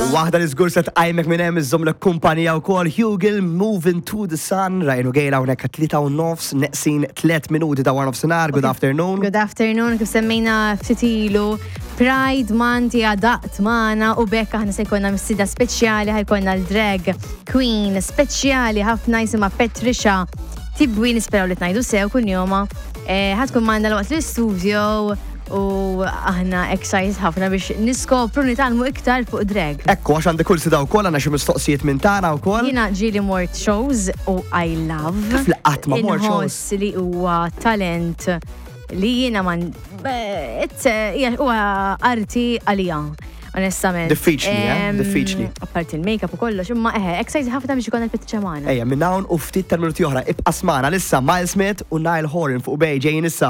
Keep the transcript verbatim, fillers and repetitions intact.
Waħda li żgur se tqajmek minn hemm iżżommlek kumpanija wkoll Hugel Moving to the Sun rajnu gejla hawnhekk tlieta u nofs neqsin tliet minuti ta' war nofsinhar. Good afternoon. Good afternoon, kif semmejna ftit ilu. Pride Month għadaqt magħna u bekk aħna se jkollna missida speċjali ħajkollna l-drag queen speċjali ħafna jisimha Patricia Tibwi nisperaw li tnajdu sew kull joma. Ħadkun magħna l-waqt l-istudio u aħna excited ħafna biex niskopru nitalmu iktar fuq drag. Ekku għax għandi kull sida wkoll għandna xi mistoqsijiet minn tagħna wkoll. Jiena ġieli mort shows u I love. Kif laqat ma' mort shows? Inħoss li huwa talent li jiena man huwa arti għalija. Onestament. Diffiċli, eh? Diffiċli. Apparti il-makeup u kollox, imma eħe, excited ħafna biex ikun il-Patricia magħna. Ejja, minn hawn u ftit tal-minuti oħra ibqa' smana lissa Miles Smith u Niall Horan fuq bej ġejjin issa.